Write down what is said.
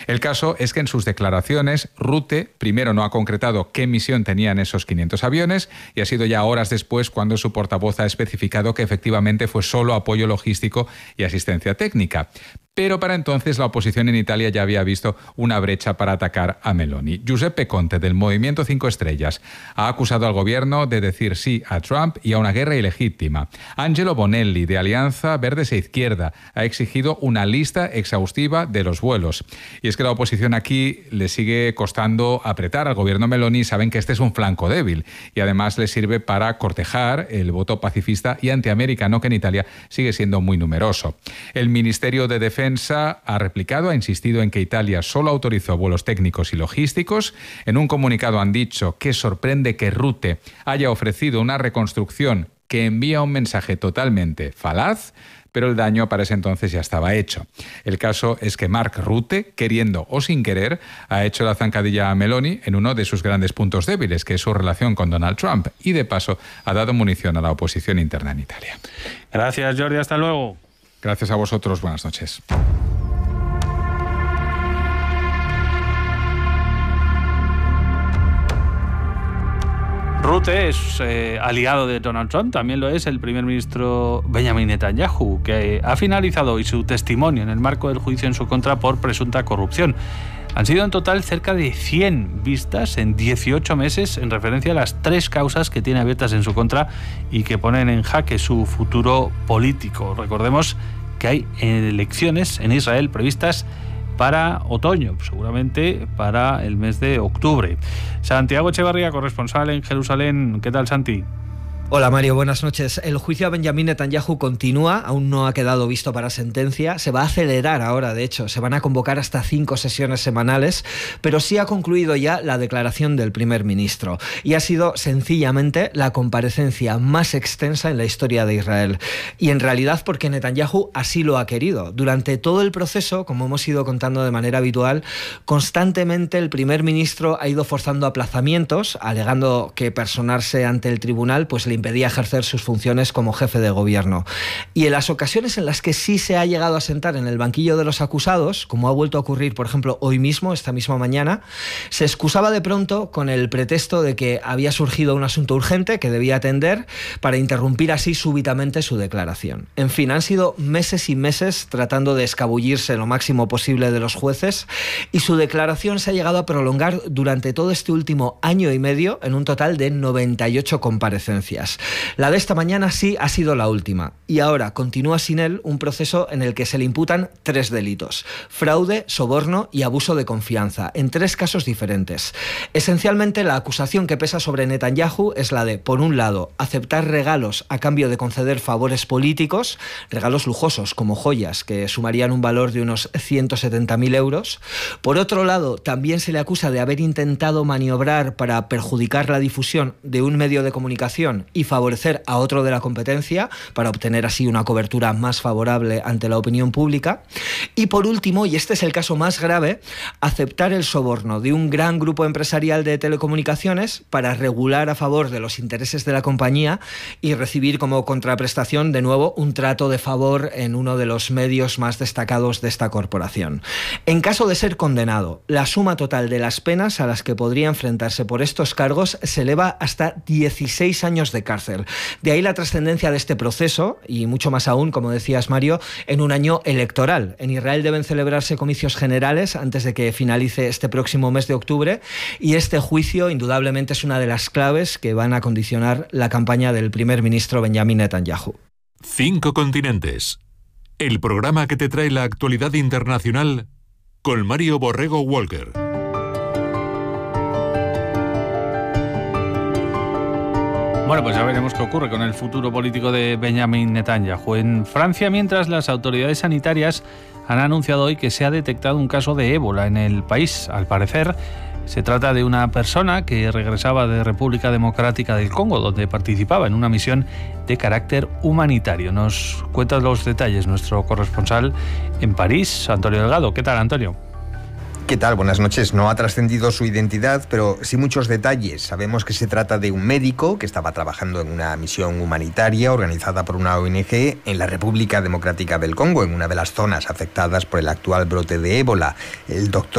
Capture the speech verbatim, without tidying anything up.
El caso es que en sus declaraciones, Rutte primero no ha concretado qué misión tenían esos quinientos aviones y ha sido ya horas después cuando su portavoz ha especificado que efectivamente fue solo apoyo logístico y asistencia técnica. Pero para entonces la oposición en Italia ya había visto una brecha para atacar a Meloni. Giuseppe Conte, del Movimiento Cinco Estrellas, ha acusado al gobierno de decir sí a Trump y a una guerra ilegítima. Angelo Bonelli, de Alianza Verdes e Izquierda, ha exigido una lista exhaustiva de los vuelos. Y es que la oposición aquí le sigue costando apretar al gobierno Meloni. Saben que este es un flanco débil y además le sirve para cortejar el voto pacifista y antiamericano que en Italia sigue siendo muy numeroso. El Ministerio de Defensa ha replicado, ha insistido en que Italia solo autorizó vuelos técnicos y logísticos. En un comunicado han dicho que sorprende que Rutte haya ofrecido una reconstrucción que envía un mensaje totalmente falaz, pero el daño para ese entonces ya estaba hecho. El caso es que Mark Rutte, queriendo o sin querer, ha hecho la zancadilla a Meloni en uno de sus grandes puntos débiles, que es su relación con Donald Trump, y de paso ha dado munición a la oposición interna en Italia. Gracias, Jordi. Hasta luego. Gracias a vosotros. Buenas noches. Rutte es eh, aliado de Donald Trump, también lo es el primer ministro Benjamin Netanyahu, que ha finalizado hoy su testimonio en el marco del juicio en su contra por presunta corrupción. Han sido en total cerca de cien vistas en dieciocho meses en referencia a las tres causas que tiene abiertas en su contra y que ponen en jaque su futuro político. Recordemos que hay elecciones en Israel previstas para otoño, seguramente para el mes de octubre. Santiago Echevarría, corresponsal en Jerusalén. ¿Qué tal, Santi? Hola Mario, buenas noches. El juicio a Benjamin Netanyahu continúa, aún no ha quedado visto para sentencia. Se va a acelerar ahora, de hecho, se van a convocar hasta cinco sesiones semanales, pero sí ha concluido ya la declaración del primer ministro y ha sido sencillamente la comparecencia más extensa en la historia de Israel. Y en realidad porque Netanyahu así lo ha querido. Durante todo el proceso, como hemos ido contando de manera habitual, constantemente el primer ministro ha ido forzando aplazamientos, alegando que personarse ante el tribunal pues le impedía ejercer sus funciones como jefe de gobierno. Y en las ocasiones en las que sí se ha llegado a sentar en el banquillo de los acusados, como ha vuelto a ocurrir, por ejemplo, hoy mismo, esta misma mañana, se excusaba de pronto con el pretexto de que había surgido un asunto urgente que debía atender para interrumpir así súbitamente su declaración. En fin, han sido meses y meses tratando de escabullirse lo máximo posible de los jueces y su declaración se ha llegado a prolongar durante todo este último año y medio en un total de noventa y ocho comparecencias. La de esta mañana sí ha sido la última y ahora continúa sin él un proceso en el que se le imputan tres delitos: fraude, soborno y abuso de confianza, en tres casos diferentes. Esencialmente la acusación que pesa sobre Netanyahu es la de, por un lado, aceptar regalos a cambio de conceder favores políticos, regalos lujosos como joyas que sumarían un valor de unos ciento setenta mil euros. Por otro lado, también se le acusa de haber intentado maniobrar para perjudicar la difusión de un medio de comunicación y favorecer a otro de la competencia para obtener así una cobertura más favorable ante la opinión pública. Y por último, y este es el caso más grave, aceptar el soborno de un gran grupo empresarial de telecomunicaciones para regular a favor de los intereses de la compañía y recibir como contraprestación de nuevo un trato de favor en uno de los medios más destacados de esta corporación. En caso de ser condenado, la suma total de las penas a las que podría enfrentarse por estos cargos se eleva hasta dieciséis años de cárcel. De ahí la trascendencia de este proceso y mucho más aún, como decías Mario, en un año electoral. En Israel deben celebrarse comicios generales antes de que finalice este próximo mes de octubre y este juicio indudablemente es una de las claves que van a condicionar la campaña del primer ministro Benjamin Netanyahu. Cinco continentes. El programa que te trae la actualidad internacional con Mario Borrego Walker. Bueno, pues ya veremos qué ocurre con el futuro político de Benjamin Netanyahu. En Francia, mientras las autoridades sanitarias han anunciado hoy que se ha detectado un caso de ébola en el país. Al parecer, se trata de una persona que regresaba de República Democrática del Congo, donde participaba en una misión de carácter humanitario. Nos cuenta los detalles nuestro corresponsal en París, Antonio Delgado. ¿Qué tal, Antonio? ¿Qué tal? Buenas noches. No ha trascendido su identidad, pero sí muchos detalles. Sabemos que se trata de un médico que estaba trabajando en una misión humanitaria organizada por una O N G en la República Democrática del Congo, en una de las zonas afectadas por el actual brote de ébola. El doctor